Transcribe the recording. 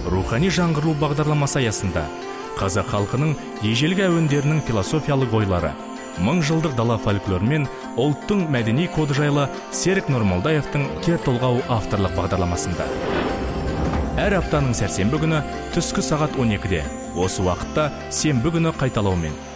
рухани жаңғыру бағдарламасы аясында қазақ халқының ежелгі әуендерінің философиялық ойлары, мың жылдық дала фольклоры мен ұлттың мәдени коды жайлы Серік Нұрмолдаевтың кер толғау авторлық бағдарламасында. Әр аптаның сәрсенбі күні түскі сағат 12-де, осы уақытта сенбі күні қайталаумен